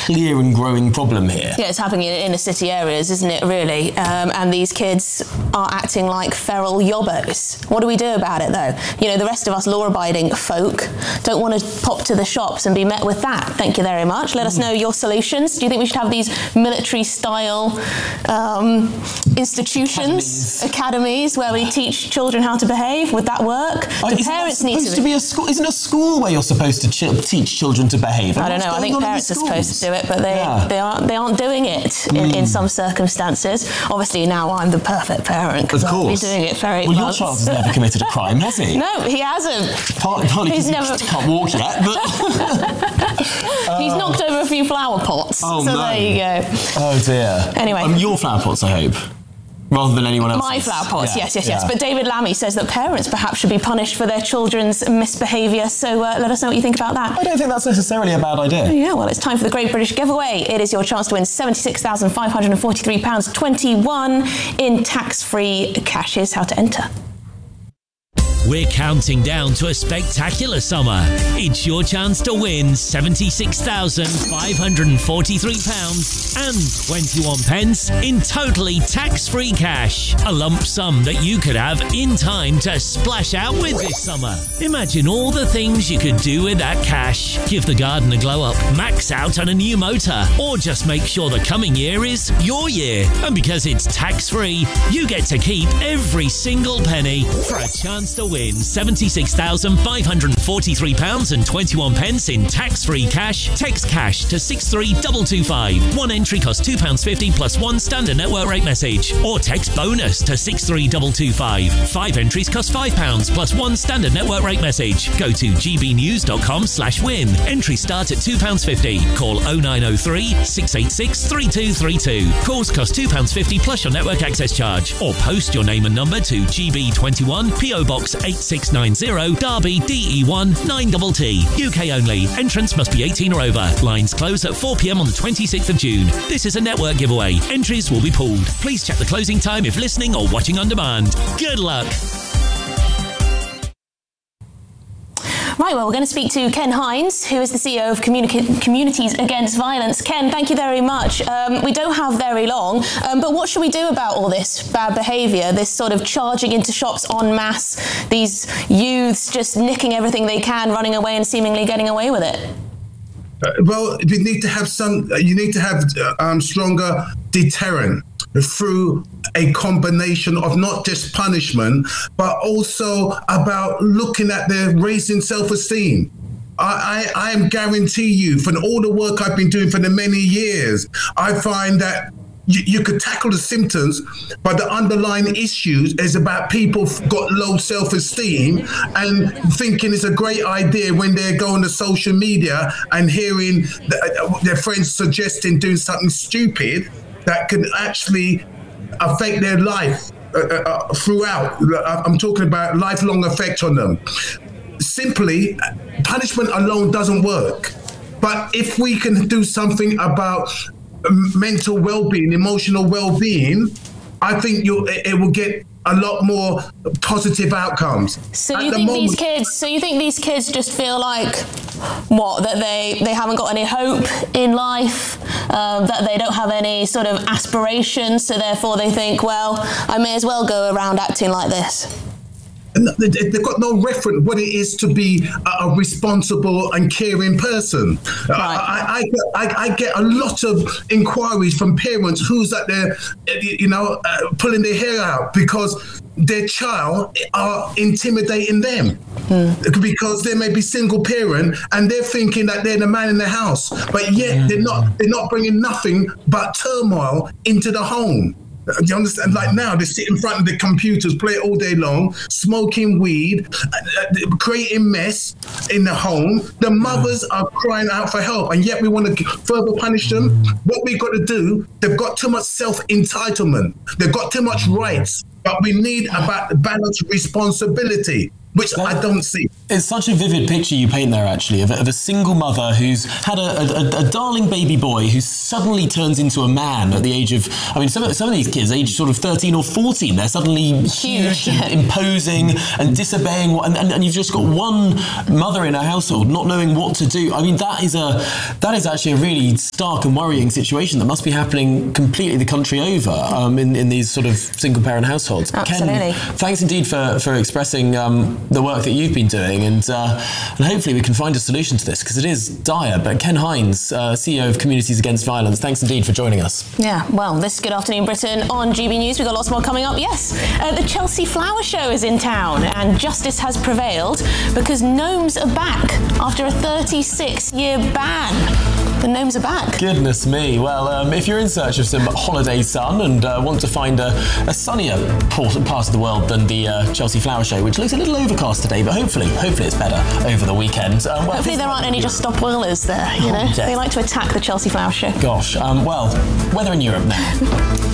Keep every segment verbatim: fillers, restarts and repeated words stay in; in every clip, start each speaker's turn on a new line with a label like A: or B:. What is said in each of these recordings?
A: clear and growing problem here.
B: Yeah, it's happening in inner city areas, isn't it, really? Um, and these kids are acting like feral yobbos. What do we do about it, though? You know, the rest of us law-abiding folk don't want to pop to the shops and be met with that. Thank you very much. Let mm. us know your solutions. Do you think we should have these military-style um, institutions, academies. academies, where we teach children how to behave? Would that work?
A: Oh,
B: do parents need to...
A: to be a school? Isn't a school where you're supposed to ch- teach children to behave?
B: I don't know. I think parents are supposed to do it, but they yeah. they aren't they aren't doing it in, mm. in some circumstances. Obviously, now I'm the perfect parent because I'll be doing it very well.
A: Well, your child has never committed a crime, has he?
B: No, he hasn't.
A: Partly, partly
B: He's
A: because
B: never...
A: he can't walk yet, but
B: he's knocked over a few flower pots.
A: Oh,
B: so
A: no.
B: there you go.
A: Oh dear.
B: Anyway,
A: um, your flower pots, I hope. Rather than anyone else's.
B: My flower pots,
A: yeah,
B: yes, yes,
A: yeah.
B: yes. But David Lammy says that parents perhaps should be punished for their children's misbehaviour. So uh, let us know what you think about that.
A: I don't think that's necessarily a bad idea.
B: Yeah, well, it's time for the Great British Giveaway. It is your chance to win seventy-six thousand five hundred forty-three pounds twenty-one in tax-free cash. Here's how to enter.
C: We're counting down to a spectacular summer. It's your chance to win seventy-six thousand five hundred forty-three pounds and twenty-one pence in totally tax-free cash. A lump sum that you could have in time to splash out with this summer. Imagine all the things you could do with that cash. Give the garden a glow up, max out on a new motor, or just make sure the coming year is your year. And because it's tax-free, you get to keep every single penny for a chance to win seventy-six thousand five hundred forty-three pounds and twenty-one pence in tax-free cash. Text cash to six three two two five. One entry costs two pounds fifty plus one standard network rate message. Or text bonus to six three two two five. Five entries cost five pounds plus one standard network rate message. Go to gbnews.com slash win. Entries start at two pounds fifty. Call oh nine oh three, six eight six, three two three two. Calls cost two pounds fifty plus your network access charge. Or post your name and number to G B twenty-one, P O Box eight six nine zero, Derby, D E one nine T T. U K only. Entrance must be eighteen or over. Lines close at four p.m. on the twenty-sixth of June. This is a network giveaway. Entries will be pulled. Please check the closing time if listening or watching on demand. Good luck.
B: Right, well, we're going to speak to Ken Hines, who is the C E O of Communi- Communities Against Violence. Ken, thank you very much. Um, we don't have very long, um, but what should we do about all this bad behaviour, this sort of charging into shops en masse, these youths just nicking everything they can, running away and seemingly getting away with it?
D: Uh, well, you need to have some, you need to have um, stronger deterrent through a combination of not just punishment, but also about looking at their raising self-esteem. I, I, I am guarantee you, from all the work I've been doing for the many years, I find that you, you could tackle the symptoms, but the underlying issues is about people got low self-esteem and thinking it's a great idea when they're going to social media and hearing the, their friends suggesting doing something stupid that can actually affect their life uh, uh, throughout. I'm talking about lifelong effect on them. Simply, punishment alone doesn't work. But if we can do something about mental well-being, emotional well-being, I think you'll, it will get a lot more positive outcomes.
B: So you think
D: moment,
B: these kids? So you think these kids just feel like what? That they they haven't got any hope in life, um, that they don't have any sort of aspirations, so therefore they think, well, I may as well go around acting like this.
D: They've got no reference what it is to be a responsible and caring person. Right. I, I, I, I get a lot of inquiries from parents who's at their, you know, uh, pulling their hair out because their child are intimidating them. Hmm. Because they may be single parent and they're thinking that they're the man in the house, but yet yeah. they're not. They're not bringing nothing but turmoil into the home. Do you understand? Like now, they sit in front of the computers, play all day long, smoking weed, uh, creating mess in the home. The mothers are crying out for help, and yet we want to further punish them. What we've got to do, they've got too much self-entitlement. They've got too much rights, but we need about balanced responsibility, which I don't see.
A: It's such a vivid picture you paint there, actually, of, of a single mother who's had a, a, a darling baby boy who suddenly turns into a man at the age of, I mean, some of, some of these kids, age sort of thirteen or fourteen, they're suddenly huge and imposing and disobeying, and, and, and you've just got one mother in a household not knowing what to do. I mean, that is a that is actually a really stark and worrying situation that must be happening completely the country over um, in, in these sort of single-parent households.
B: Absolutely.
A: Ken, thanks indeed for, for expressing um, the work that you've been doing, and uh, and hopefully we can find a solution to this, because it is dire. But Ken Hines, uh, C E O of Communities Against Violence, thanks indeed for joining us.
B: Yeah, well, this is Good Afternoon Britain on G B News. We've got lots more coming up. Yes, uh, the Chelsea Flower Show is in town, and justice has prevailed because gnomes are back after a thirty-six year ban. The gnomes are back.
A: Goodness me. Well, um, if you're in search of some holiday sun and uh, want to find a, a sunnier part of the world than the uh, Chelsea Flower Show, which looks a little overcast today, but hopefully, hopefully it's better over the weekend. Um, well,
B: hopefully there aren't any just stop boilers there, you know?
A: Oh,
B: they like to attack the Chelsea Flower Show.
A: Gosh, um, well, weather in Europe now.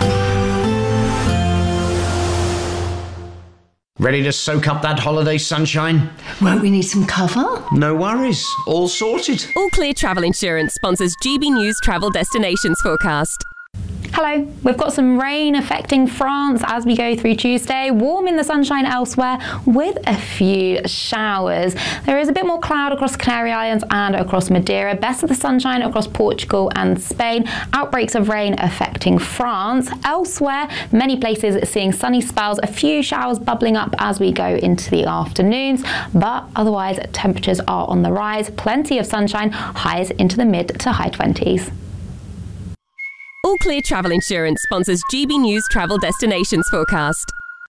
E: Ready to soak up that holiday sunshine?
F: Won't we need some cover?
E: No worries, all sorted.
G: All Clear Travel Insurance sponsors G B News Travel Destinations Forecast.
H: Hello, we've got some rain affecting France as we go through Tuesday, warm in the sunshine elsewhere with a few showers. There is a bit more cloud across Canary Islands and across Madeira, best of the sunshine across Portugal and Spain, outbreaks of rain affecting France. Elsewhere, many places seeing sunny spells, a few showers bubbling up as we go into the afternoons, but otherwise temperatures are on the rise, plenty of sunshine, highs into the mid to high twenties.
G: All Clear Travel Insurance sponsors G B News Travel Destinations Forecast.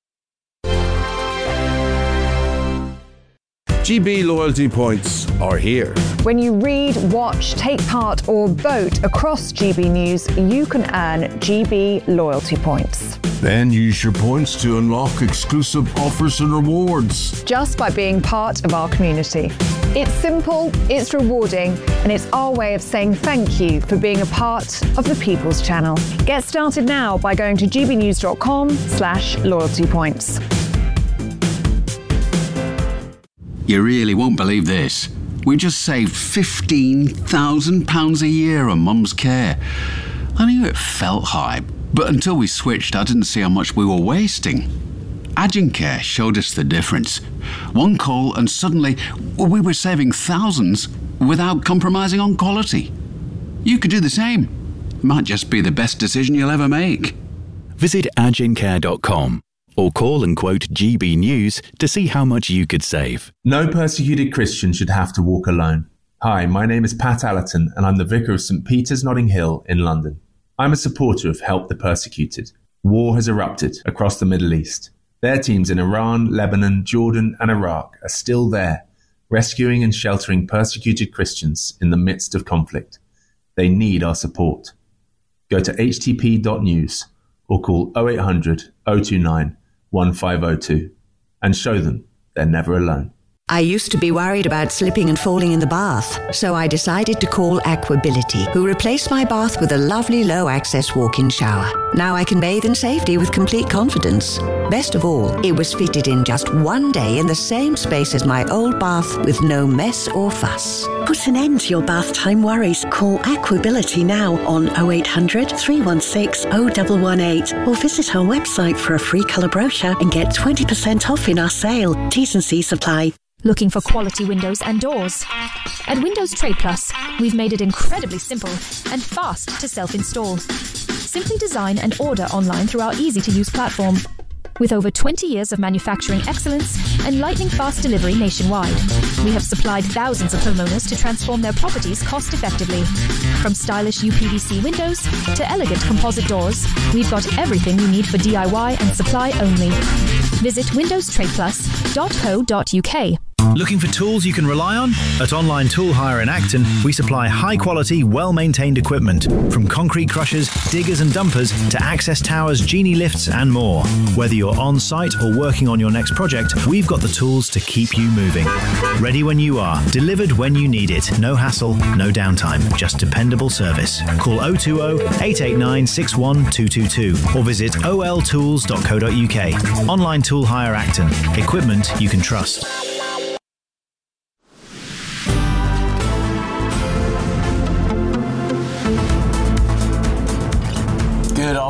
I: G B loyalty points are here.
J: When you read, watch, take part or vote across G B News, you can earn G B loyalty points.
I: Then use your points to unlock exclusive offers and rewards.
J: Just by being part of our community. It's simple, it's rewarding, and it's our way of saying thank you for being a part of the People's Channel. Get started now by going to gbnews.com slash loyalty points.
K: You really won't believe this. We just saved fifteen thousand pounds a year on Mum's care. I knew it felt high, but until we switched, I didn't see how much we were wasting. Agencare showed us the difference. One call and suddenly we were saving thousands without compromising on quality. You could do the same. Might just be the best decision you'll ever make.
L: Visit agencare dot com or call and quote G B News to see how much you could save.
M: No persecuted Christian should have to walk alone. Hi, my name is Pat Allerton and I'm the Vicar of St Peter's Notting Hill in London. I'm a supporter of Help the Persecuted. War has erupted across the Middle East. Their teams in Iran, Lebanon, Jordan and Iraq are still there, rescuing and sheltering persecuted Christians in the midst of conflict. They need our support. Go to h t p dot news or call oh eight hundred, oh two nine, one five oh two and show them they're never alone.
N: I used to be worried about slipping and falling in the bath, so I decided to call Aquability, who replaced my bath with a lovely low-access walk-in shower. Now I can bathe in safety with complete confidence. Best of all, it was fitted in just one day in the same space as my old bath with no mess or fuss.
O: Put an end to your bath time worries. Call Aquability now on oh eight hundred, three one six, oh one one eight or visit our website for a free colour brochure and get twenty percent off in our sale. T's and C's apply.
P: Looking for quality windows and doors? At Windows Trade Plus, we've made it incredibly simple and fast to self-install. Simply design and order online through our easy-to-use platform. With over twenty years of manufacturing excellence and lightning-fast delivery nationwide, we have supplied thousands of homeowners to transform their properties cost-effectively. From stylish U P V C windows to elegant composite doors, we've got everything you need for D I Y and supply only. Visit windows trade plus dot co dot u k.
Q: Looking for tools you can rely on? At Online Tool Hire in Acton, we supply high-quality, well-maintained equipment, from concrete crushers, diggers and dumpers to access towers, genie lifts and more. Whether you're on-site or working on your next project, we've got the tools to keep you moving. Ready when you are, delivered when you need it. No hassle, no downtime, just dependable service. Call oh two oh, eight eight nine, six one two two two or visit o l tools dot co dot u k. Online Tool Hire Acton. Equipment you can trust.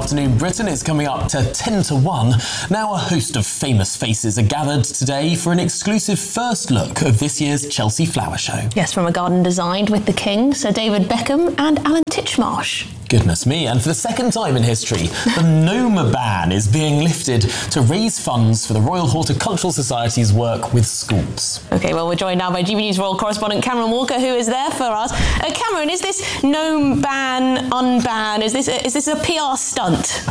A: afternoon, Britain. It's coming up to ten to one. Now a host of famous faces are gathered today for an exclusive first look of this year's Chelsea Flower Show.
B: Yes, from a garden designed with the King, Sir David Beckham and Alan Titchmarsh.
A: Goodness me, and for the second time in history, the Noma ban is being lifted to raise funds for the Royal Horticultural Society's work with schools.
B: OK, well, we're joined now by G B News Royal correspondent Cameron Walker, who is there for us. Uh, Cameron, is this Nome ban, unban, is this a, is this a P R stunt?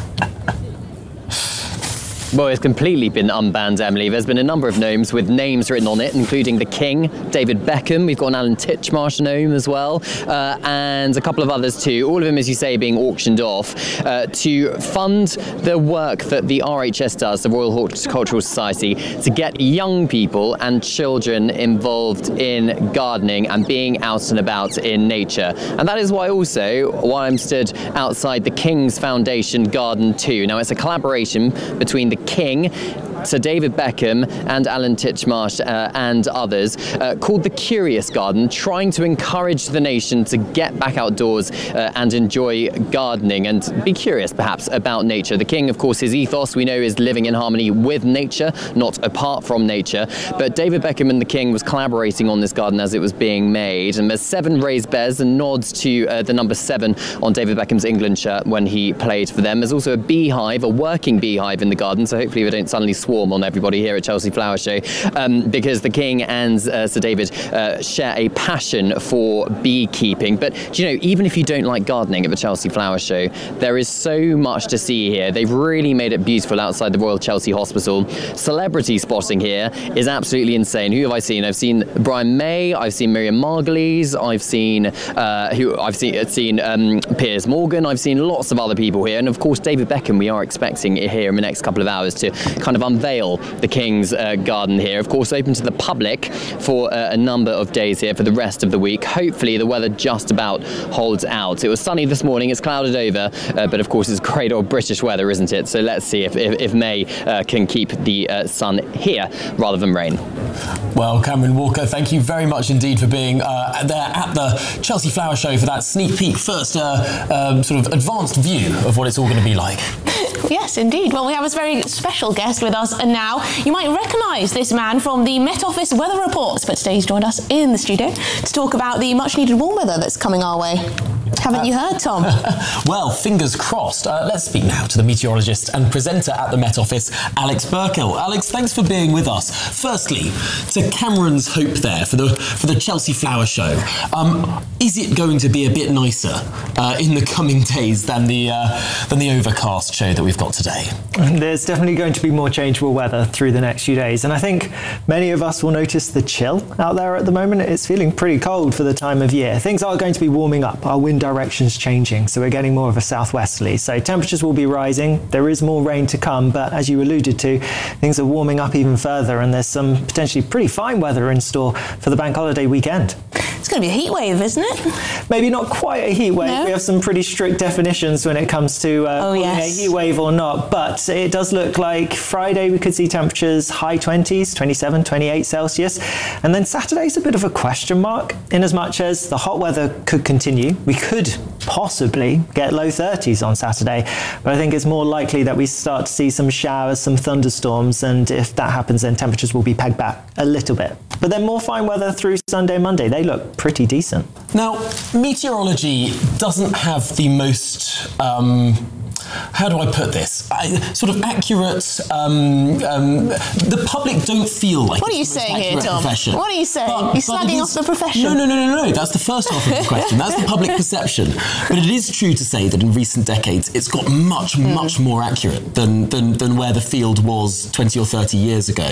R: Well, it's completely been unbanned, Emily. There's been a number of gnomes with names written on it, including the King, David Beckham. We've got an Alan Titchmarsh gnome as well, uh, and a couple of others too. All of them, as you say, being auctioned off uh, to fund the work that the R H S does, the Royal Horticultural Society, to get young people and children involved in gardening and being out and about in nature. And that is why also, while I'm stood outside the King's Foundation Garden two. Now, it's a collaboration between the King, Sir David Beckham and Alan Titchmarsh uh, and others, uh, called The Curious Garden, trying to encourage the nation to get back outdoors uh, and enjoy gardening and be curious perhaps about nature. The King, of course, his ethos we know is living in harmony with nature, not apart from nature, but David Beckham and the King was collaborating on this garden as it was being made, and there's seven raised beds and nods to uh, the number seven on David Beckham's England shirt when he played for them. There's also a beehive, a working beehive in the garden, so hopefully we don't suddenly swarm on everybody here at Chelsea Flower Show, um, because the King and uh, Sir David uh, share a passion for beekeeping. But do you know, even if you don't like gardening at the Chelsea Flower Show, there is so much to see here. They've really made it beautiful outside the Royal Chelsea Hospital. Celebrity spotting here is absolutely insane. Who have I seen? I've seen Brian May, I've seen Miriam Margolyes, I've seen uh, who I've seen, seen um, Piers Morgan, I've seen lots of other people here, and of course David Beckham we are expecting here in the next couple of hours to kind of unveil the King's uh, garden here. Of course, open to the public for uh, a number of days here for the rest of the week. Hopefully the weather just about holds out. It was sunny this morning, it's clouded over, uh, but of course it's great old British weather, isn't it? So let's see if, if, if May uh, can keep the uh, sun here rather than rain.
A: Well, Cameron Walker, thank you very much indeed for being uh, there at the Chelsea Flower Show for that sneak peek, first uh, um, sort of advanced view of what it's all going to be like.
B: Yes, indeed. Well, we have a very special guest with us now. You might recognise this man from the Met Office weather reports, but today he's joined us in the studio to talk about the much-needed warm weather that's coming our way. Haven't uh, you heard, Tom?
A: Well, fingers crossed. Uh, let's speak now to the meteorologist and presenter at the Met Office, Alex Burkill. Alex, thanks for being with us. Firstly, to Cameron's hope there for the for the Chelsea Flower Show, um, is it going to be a bit nicer uh, in the coming days than the uh, than the overcast show that we've got today?
S: There's definitely going to be more changeable weather through the next few days, and I think many of us will notice the chill out there at the moment. It's feeling pretty cold for the time of year. Things are going to be warming up. Our wind direction's changing, so we're getting more of a southwesterly. So temperatures will be rising. There is more rain to come, but as you alluded to, things are warming up even further, and there's some potentially pretty fine weather in store for the bank holiday weekend.
B: It's going to be a heat wave, isn't it?
S: Maybe not quite a heat wave. No? We have some pretty strict definitions when it comes to uh,
B: oh, yes.
S: a heat wave or not, but it does look like Friday we could see temperatures high twenties, twenty-seven, twenty-eight Celsius, and then Saturday's a bit of a question mark in as much as the hot weather could continue. We could possibly get low thirties on Saturday, but I think it's more likely that we start to see some showers, some thunderstorms, and if that happens then temperatures will be pegged back a little bit. But then more fine weather through Sunday, Monday. They look pretty decent.
A: Now, meteorology doesn't have the most um, how do I put this? I, sort of accurate. Um, um, the public don't feel like.
B: What are you saying here, Tom? Profession. What are you saying? But, You're slagging off the profession.
A: No, no, no, no, no. That's the first half of the question. That's the public perception. But it is true to say that in recent decades, it's got much, mm. much more accurate than, than than where the field was twenty or thirty years ago.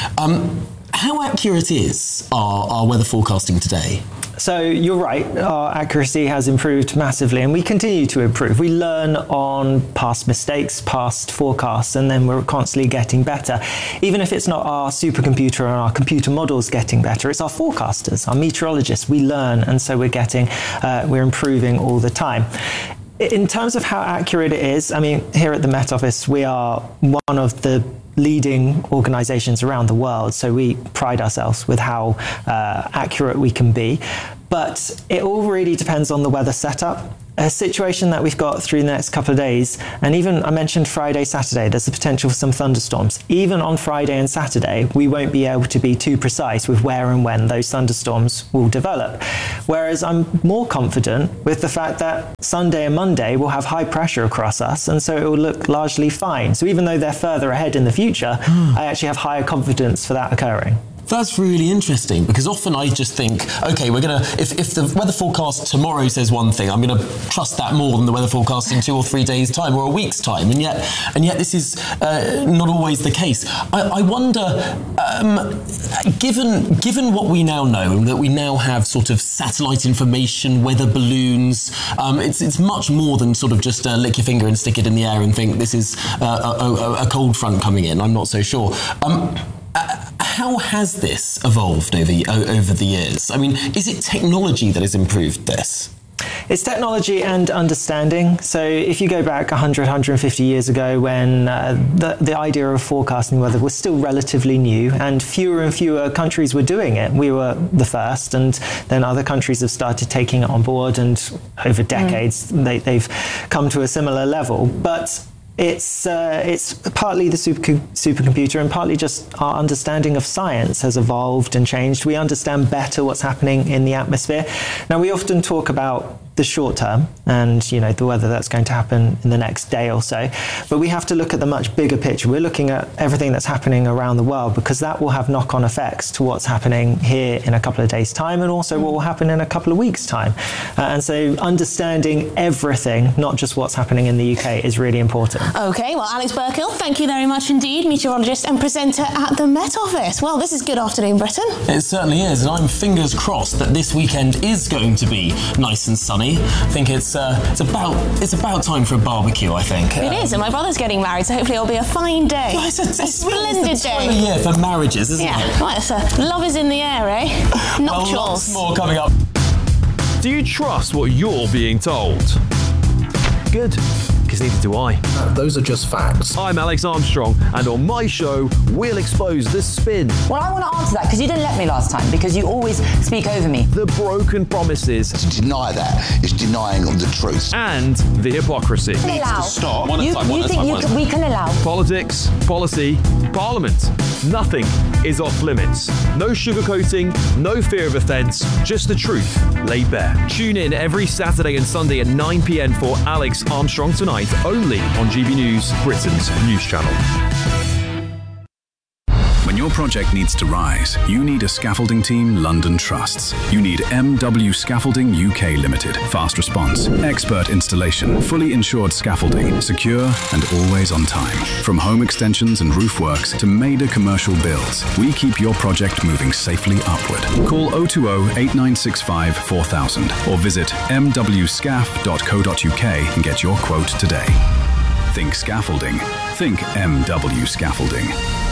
A: Um, how accurate is our, our weather forecasting today?
S: So you're right, our accuracy has improved massively and we continue to improve. We learn on past mistakes, past forecasts, and then we're constantly getting better. Even if it's not our supercomputer or our computer models getting better, it's our forecasters, our meteorologists. We learn, and so we're getting, uh, we're improving all the time. In terms of how accurate it is, I mean, here at the Met Office, we are one of the leading organizations around the world, so we pride ourselves with how uh, accurate we can be. But it all really depends on the weather setup a situation that we've got through the next couple of days, and even I mentioned Friday, Saturday, there's the potential for some thunderstorms. Even on Friday and Saturday, we won't be able to be too precise with where and when those thunderstorms will develop. Whereas I'm more confident with the fact that Sunday and Monday will have high pressure across us, and so it will look largely fine. So even though they're further ahead in the future, I actually have higher confidence for that occurring.
A: That's really interesting, because often I just think, okay, we're going to, if, if the weather forecast tomorrow says one thing, I'm going to trust that more than the weather forecast in two or three days' time or a week's time. And yet, and yet this is uh, not always the case. I, I wonder, um, given, given what we now know, and that we now have sort of satellite information, weather balloons, um, it's, it's much more than sort of just uh, lick your finger and stick it in the air and think this is uh, a, a, a cold front coming in. I'm not so sure. Um, uh, How has this evolved over, over the years? I mean, is it technology that has improved this?
S: It's technology and understanding. So if you go back one hundred, one hundred fifty years ago, when uh, the, the idea of forecasting weather was still relatively new, and fewer and fewer countries were doing it. We were the first, and then other countries have started taking it on board, and over decades mm. they, they've come to a similar level. But It's uh, it's partly the super supercomputer and partly just our understanding of science has evolved and changed. We understand better what's happening in the atmosphere. Now, we often talk about the short term and, you know, the weather that's going to happen in the next day or so, but we have to look at the much bigger picture. We're looking at everything that's happening around the world, because that will have knock-on effects to what's happening here in a couple of days' time, and also what will happen in a couple of weeks' time. Uh, and so understanding everything, not just what's happening in the U K, is really important.
B: Okay, well, Alex Burkill, thank you very much indeed, meteorologist and presenter at the Met Office. Well, this is Good Afternoon Britain.
A: It certainly is, and I'm fingers crossed that this weekend is going to be nice and sunny. I think it's uh, it's about it's about time for a barbecue, I think.
B: It um, is, and my brother's getting married, so hopefully it'll be a fine day.
A: Well, it's a,
B: a
A: it's
B: splendid
A: it's the
B: day.
A: Time of year for marriages, isn't
B: yeah.
A: it?
B: Yeah, well, it's, uh, love is in the air, eh? Nuptials.
A: Well, lots more coming up.
T: Do you trust what you're being told? Good, because neither do I.
U: Uh, those are just facts.
T: I'm Alex Armstrong, and on my show, we'll expose the spin.
V: Well, I want to answer that, because you didn't let me last time, because you always speak over me.
T: The broken promises.
U: To deny that is denying the truth.
T: And the hypocrisy.
V: We can allow.
U: Stop.
V: One you, time, you think you can, we can allow.
T: Politics, policy, parliament. Nothing is off limits. No sugarcoating, no fear of offence, just the truth laid bare. Tune in every Saturday and Sunday at nine p.m. for Alex Armstrong Tonight, only on G B News, Britain's news channel.
W: When your project needs to rise, you need a scaffolding team London trusts. You need M W Scaffolding U K Limited. Fast response, expert installation, fully insured scaffolding, secure and always on time. From home extensions and roof works to major commercial builds, we keep your project moving safely upward. Call oh two oh, eight nine six five, four thousand or visit m w scaff dot co dot u k and get your quote today. Think scaffolding. Think M W Scaffolding.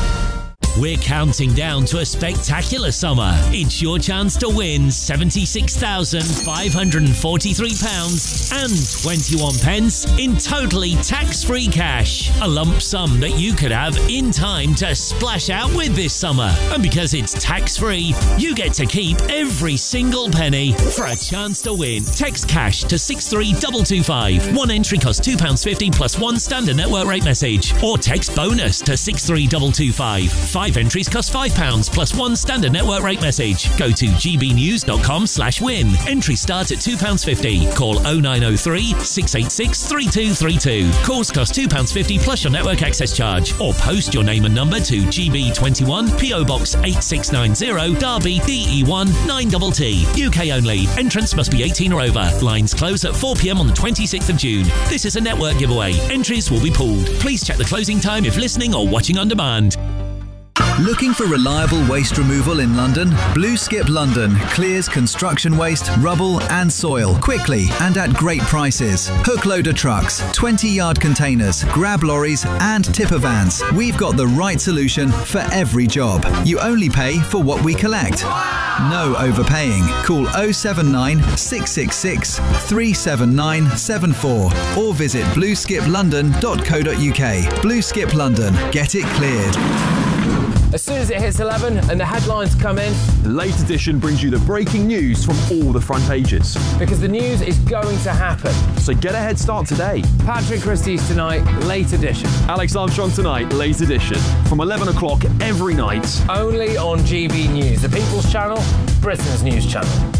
C: We're counting down to a spectacular summer. It's your chance to win seventy-six thousand five hundred forty-three pounds and twenty-one pence in totally tax-free cash. A lump sum that you could have in time to splash out with this summer. And because it's tax-free, you get to keep every single penny. For a chance to win, text cash to six three two two five. One entry costs two pounds fifty plus one standard network rate message. Or text bonus to six three two two five. Five entries cost five pounds plus one standard network rate message. Go to g b news dot com slash win. Entries start at two pounds fifty. Call oh nine oh three, six eight six, three two three two. Calls cost two pounds fifty plus your network access charge. Or post your name and number to G B twenty-one, P O Box eight six nine zero, Derby, D E one nine T T. U K only. Entrance must be eighteen or over. Lines close at four p.m. on the twenty-sixth of June. This is a network giveaway. Entries will be pooled. Please check the closing time if listening or watching on demand.
X: Looking for reliable waste removal in London? Blue Skip London clears construction waste, rubble and soil quickly and at great prices. Hook loader trucks, twenty yard containers, grab lorries and tipper vans. We've got the right solution for every job. You only pay for what we collect. No overpaying. Call oh seven nine, six six six, three seven nine seven four or visit blue skip london dot co dot u k. Blue Skip London. Get it cleared.
D: As soon as it hits eleven and the headlines come in,
T: The Late Edition brings you the breaking news from all the front pages.
D: because the news is going to happen.
T: So get a head start today.
D: Patrick Christie's Tonight, Late Edition.
T: Alex Armstrong Tonight, Late Edition. From eleven o'clock every night.
D: Only on G B News, the People's Channel, Britain's news channel.